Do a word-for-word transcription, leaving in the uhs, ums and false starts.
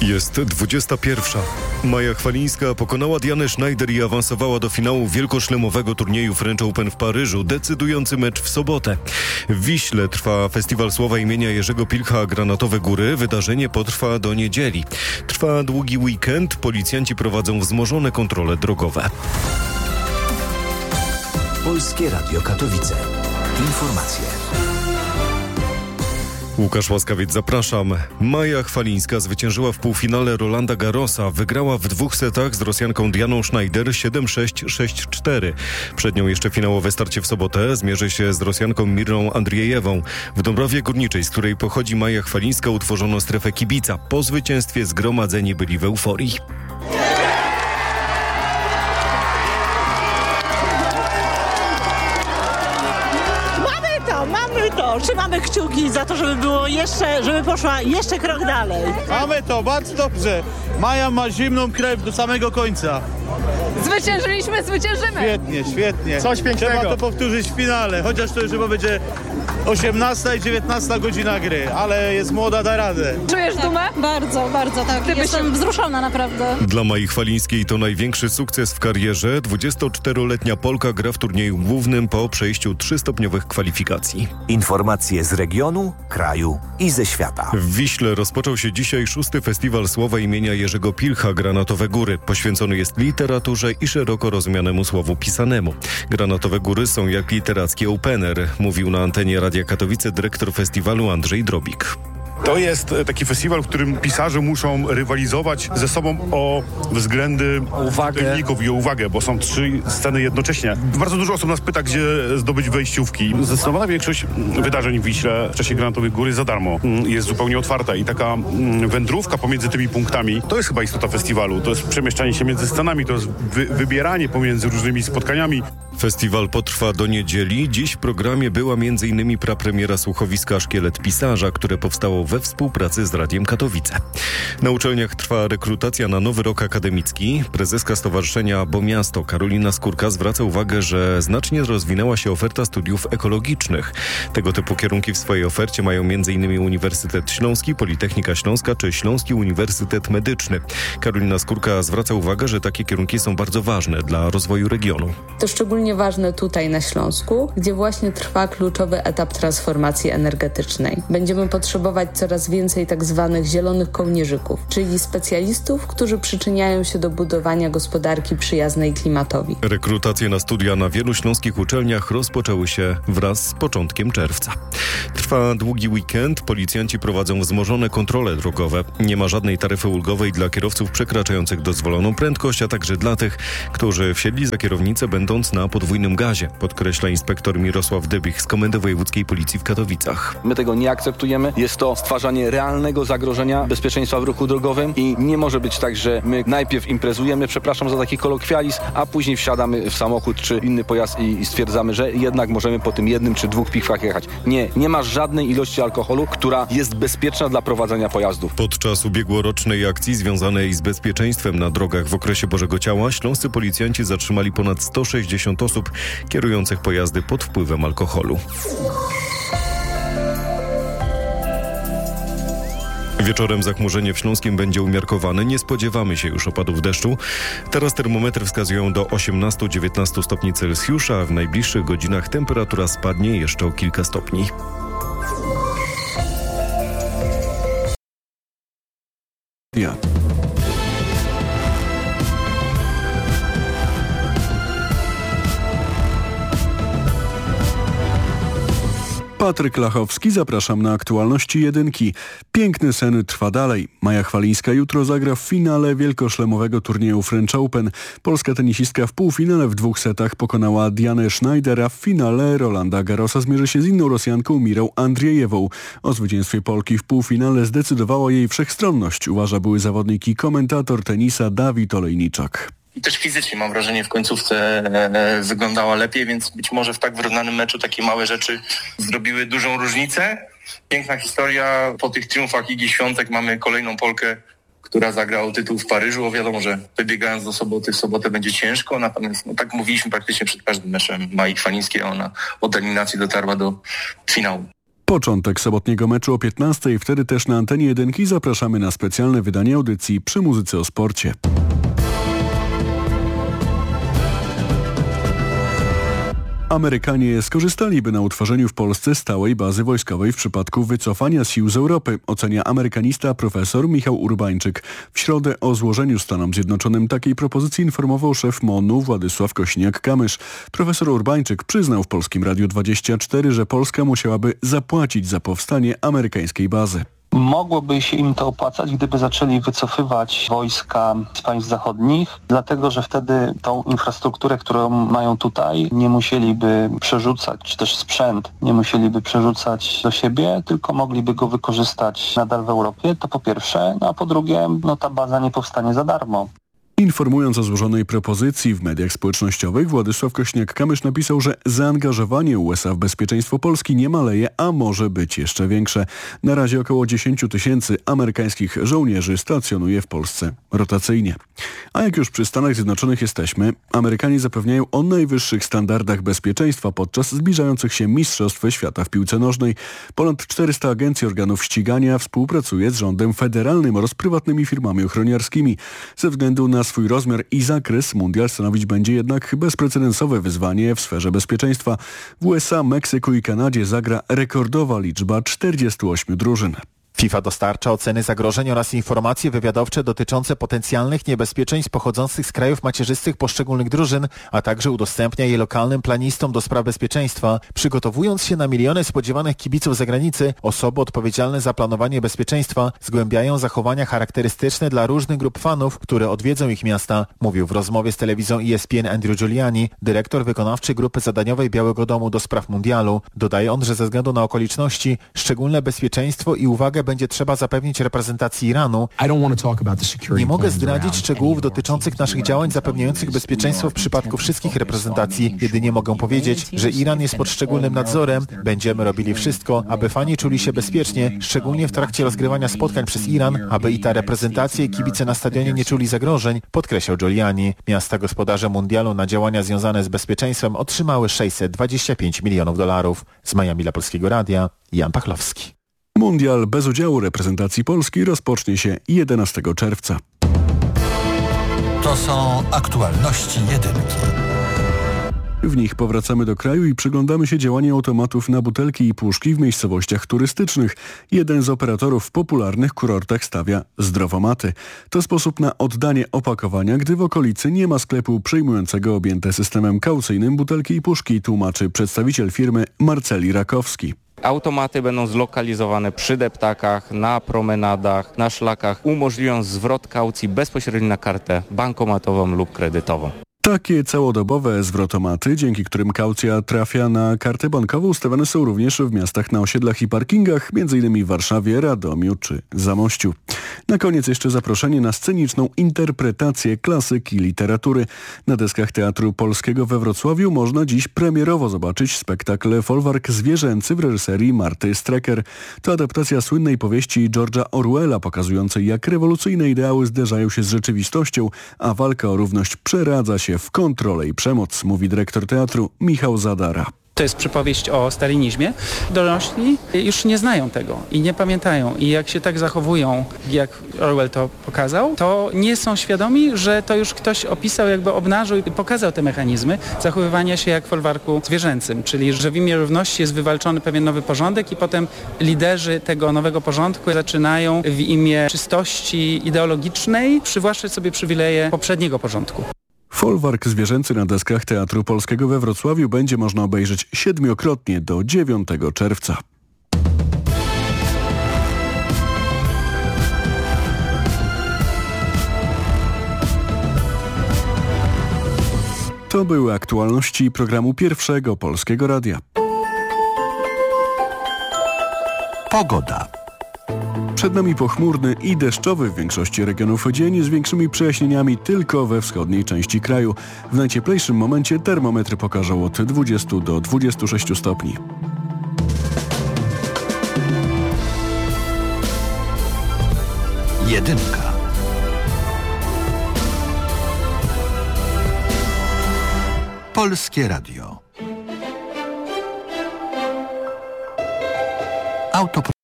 Jest dwudziesta pierwsza. Maja Chwalińska pokonała Dianę Schneider i awansowała do finału wielkoszlemowego turnieju French Open w Paryżu. Decydujący mecz w sobotę. W Wiśle trwa festiwal słowa imienia Jerzego Pilcha Granatowe Góry. Wydarzenie potrwa do niedzieli. Trwa długi weekend. Policjanci prowadzą wzmożone kontrole drogowe. Polskie Radio Katowice. Informacje. Łukasz Łaskawiec, zapraszam. Maja Chwalińska zwyciężyła w półfinale Rolanda Garrosa. Wygrała w dwóch setach z Rosjanką Dianą Schneider siedem sześć, sześć cztery. Przed nią jeszcze finałowe starcie w sobotę. Zmierzy się z Rosjanką Mirą Andriejewą. W Dąbrowie Górniczej, z której pochodzi Maja Chwalińska, utworzono strefę kibica. Po zwycięstwie zgromadzeni byli w euforii. Mamy to, trzymamy kciuki za to, żeby było jeszcze, żeby poszła jeszcze krok dalej. Mamy to, bardzo dobrze. Maja ma zimną krew do samego końca. Zwyciężyliśmy, zwyciężymy! Świetnie, świetnie. Coś pięknego. Trzeba to powtórzyć w finale, chociaż to już chyba będzie osiemnasta i dziewiętnasta godzina gry, ale jest młoda, da radę. Czujesz dumę? Bardzo, bardzo, tak. Ty Jestem byś... wzruszona naprawdę. Dla Mai Chwalińskiej to największy sukces w karierze. dwudziestoczteroletnia Polka gra w turnieju głównym po przejściu trzystopniowych kwalifikacji. Informacje z regionu, kraju i ze świata. W Wiśle rozpoczął się dzisiaj szósty festiwal słowa imienia Jerzego Pilcha Granatowe Góry. Poświęcony jest literaturze i szeroko rozumianemu słowu pisanemu. Granatowe Góry są jak literacki opener, mówił na antenie Radia Katowice dyrektor festiwalu Andrzej Drobik. To jest taki festiwal, w którym pisarze muszą rywalizować ze sobą o względy czytelników i o uwagę, bo są trzy sceny jednocześnie. Bardzo dużo osób nas pyta, gdzie zdobyć wejściówki. Zdecydowana większość wydarzeń w Wiśle w czasie Granatowej Góry za darmo. Jest zupełnie otwarta i taka wędrówka pomiędzy tymi punktami, to jest chyba istota festiwalu. To jest przemieszczanie się między scenami, to jest wy- wybieranie pomiędzy różnymi spotkaniami. Festiwal potrwa do niedzieli. Dziś w programie była między innymi prapremiera słuchowiska Szkielet Pisarza, które powstało we współpracy z Radiem Katowice. Na uczelniach trwa rekrutacja na nowy rok akademicki. Prezeska Stowarzyszenia Bo Miasto Karolina Skórka zwraca uwagę, że znacznie rozwinęła się oferta studiów ekologicznych. Tego typu kierunki w swojej ofercie mają między innymi Uniwersytet Śląski, Politechnika Śląska czy Śląski Uniwersytet Medyczny. Karolina Skórka zwraca uwagę, że takie kierunki są bardzo ważne dla rozwoju regionu. To szczególnie ważne tutaj na Śląsku, gdzie właśnie trwa kluczowy etap transformacji energetycznej. Będziemy potrzebować coraz więcej tak zwanych zielonych kołnierzyków, czyli specjalistów, którzy przyczyniają się do budowania gospodarki przyjaznej klimatowi. Rekrutacje na studia na wielu śląskich uczelniach rozpoczęły się wraz z początkiem czerwca. Trwa długi weekend, policjanci prowadzą wzmożone kontrole drogowe. Nie ma żadnej taryfy ulgowej dla kierowców przekraczających dozwoloną prędkość, a także dla tych, którzy wsiedli za kierownicę będąc na podwójnym gazie, podkreśla inspektor Mirosław Dybich z Komendy Wojewódzkiej Policji w Katowicach. My tego nie akceptujemy. Jest to stwarzanie realnego zagrożenia bezpieczeństwa w ruchu drogowym i nie może być tak, że my najpierw imprezujemy, przepraszam za taki kolokwializm, a później wsiadamy w samochód czy inny pojazd i, i stwierdzamy, że jednak możemy po tym jednym czy dwóch piwkach jechać. Nie, nie ma żadnej ilości alkoholu, która jest bezpieczna dla prowadzenia pojazdów. Podczas ubiegłorocznej akcji związanej z bezpieczeństwem na drogach w okresie Bożego Ciała śląscy policjanci zatrzymali ponad sto sześćdziesiąt osób kierujących pojazdy pod wpływem alkoholu. Wieczorem zachmurzenie w Śląskiem będzie umiarkowane. Nie spodziewamy się już opadów deszczu. Teraz termometry wskazują do osiemnaście do dziewiętnastu stopni Celsjusza, a w najbliższych godzinach temperatura spadnie jeszcze o kilka stopni. Ja. Patryk Lachowski, zapraszam na aktualności jedynki. Piękny sen trwa dalej. Maja Chwalińska jutro zagra w finale wielkoszlemowego turnieju French Open. Polska tenisistka w półfinale w dwóch setach pokonała Dianę Schneidera. W finale Rolanda Garrosa zmierzy się z inną Rosjanką Mirą Andriejewą. O zwycięstwie Polki w półfinale zdecydowała jej wszechstronność, uważa były zawodnik i komentator tenisa Dawid Olejniczak. I też fizycznie mam wrażenie w końcówce e, wyglądała lepiej, więc być może w tak wyrównanym meczu takie małe rzeczy zrobiły dużą różnicę. Piękna historia. Po tych triumfach Igi Świątek mamy kolejną Polkę, która zagra o tytuł w Paryżu. O, wiadomo, że wybiegając do soboty, w sobotę będzie ciężko, natomiast no, tak mówiliśmy praktycznie przed każdym meczem Mai Chwalińskiej, ona od eliminacji dotarła do finału. Początek sobotniego meczu o piętnastej, wtedy też na antenie jedynki zapraszamy na specjalne wydanie audycji Przy muzyce o sporcie. Amerykanie skorzystaliby na utworzeniu w Polsce stałej bazy wojskowej w przypadku wycofania sił z Europy, ocenia amerykanista profesor Michał Urbańczyk. W środę o złożeniu Stanom Zjednoczonym takiej propozycji informował szef MON-u Władysław Kośniak-Kamysz. Profesor Urbańczyk przyznał w Polskim Radiu dwadzieścia cztery, że Polska musiałaby zapłacić za powstanie amerykańskiej bazy. Mogłoby się im to opłacać, gdyby zaczęli wycofywać wojska z państw zachodnich, dlatego że wtedy tą infrastrukturę, którą mają tutaj, nie musieliby przerzucać, czy też sprzęt nie musieliby przerzucać do siebie, tylko mogliby go wykorzystać nadal w Europie, to po pierwsze, no a po drugie, no ta baza nie powstanie za darmo. Informując o złożonej propozycji w mediach społecznościowych, Władysław Kośniak-Kamysz napisał, że zaangażowanie U S A w bezpieczeństwo Polski nie maleje, a może być jeszcze większe. Na razie około dziesięć tysięcy amerykańskich żołnierzy stacjonuje w Polsce rotacyjnie. A jak już przy Stanach Zjednoczonych jesteśmy, Amerykanie zapewniają o najwyższych standardach bezpieczeństwa podczas zbliżających się Mistrzostw Świata w piłce nożnej. Ponad czterysta agencji organów ścigania współpracuje z rządem federalnym oraz prywatnymi firmami ochroniarskimi. Ze względu na swój rozmiar i zakres mundial stanowić będzie jednak bezprecedensowe wyzwanie w sferze bezpieczeństwa. W U S A, Meksyku i Kanadzie zagra rekordowa liczba czterdziestu ośmiu drużyn. FIFA dostarcza oceny zagrożeń oraz informacje wywiadowcze dotyczące potencjalnych niebezpieczeństw pochodzących z krajów macierzystych poszczególnych drużyn, a także udostępnia je lokalnym planistom do spraw bezpieczeństwa. Przygotowując się na miliony spodziewanych kibiców z zagranicy, osoby odpowiedzialne za planowanie bezpieczeństwa zgłębiają zachowania charakterystyczne dla różnych grup fanów, które odwiedzą ich miasta, mówił w rozmowie z telewizją E S P N Andrew Giuliani, dyrektor wykonawczy grupy zadaniowej Białego Domu do spraw mundialu. Dodaje on, że ze względu na okoliczności szczególne bezpieczeństwo i uwagę będzie trzeba zapewnić reprezentacji Iranu. Nie mogę zdradzić szczegółów dotyczących naszych działań zapewniających bezpieczeństwo w przypadku wszystkich reprezentacji. Jedynie mogę powiedzieć, że Iran jest pod szczególnym nadzorem. Będziemy robili wszystko, aby fani czuli się bezpiecznie, szczególnie w trakcie rozgrywania spotkań przez Iran, aby i ta reprezentacja i kibice na stadionie nie czuli zagrożeń, podkreślał Giuliani. Miasta gospodarze mundialu na działania związane z bezpieczeństwem otrzymały sześćset dwadzieścia pięć milionów dolarów. Z Miami dla Polskiego Radia, Jan Pachlowski. Mundial bez udziału reprezentacji Polski rozpocznie się jedenastego czerwca. To są aktualności jedynki. W nich powracamy do kraju i przyglądamy się działaniu automatów na butelki i puszki w miejscowościach turystycznych. Jeden z operatorów w popularnych kurortach stawia zdrowomaty. To sposób na oddanie opakowania, gdy w okolicy nie ma sklepu przejmującego objęte systemem kaucyjnym butelki i puszki, tłumaczy przedstawiciel firmy Marceli Rakowski. Automaty będą zlokalizowane przy deptakach, na promenadach, na szlakach, umożliwiając zwrot kaucji bezpośrednio na kartę bankomatową lub kredytową. Takie całodobowe zwrotomaty, dzięki którym kaucja trafia na kartę bankową, ustawiane są również w miastach na osiedlach i parkingach, m.in. w Warszawie, Radomiu czy Zamościu. Na koniec jeszcze zaproszenie na sceniczną interpretację klasyki literatury. Na deskach Teatru Polskiego we Wrocławiu można dziś premierowo zobaczyć spektakl Folwark zwierzęcy w reżyserii Marty Strecker. To adaptacja słynnej powieści George'a Orwella, pokazującej, jak rewolucyjne ideały zderzają się z rzeczywistością, a walka o równość przeradza się w kontrolę i przemoc, mówi dyrektor teatru Michał Zadara. To jest przypowieść o stalinizmie. Dorośli już nie znają tego i nie pamiętają. I jak się tak zachowują, jak Orwell to pokazał, to nie są świadomi, że to już ktoś opisał, jakby obnażył i pokazał te mechanizmy zachowywania się jak w folwarku zwierzęcym. Czyli, że w imię równości jest wywalczony pewien nowy porządek i potem liderzy tego nowego porządku zaczynają w imię czystości ideologicznej przywłaszczać sobie przywileje poprzedniego porządku. Folwark zwierzęcy na deskach Teatru Polskiego we Wrocławiu będzie można obejrzeć siedmiokrotnie do dziewiątego czerwca. To były aktualności programu Pierwszego Polskiego Radia. Pogoda. Przed nami pochmurny i deszczowy w większości regionów dzień z większymi przejaśnieniami tylko we wschodniej części kraju. W najcieplejszym momencie termometry pokażą od dwudziestu do dwudziestu sześciu stopni. Jedynka. Polskie Radio. Auto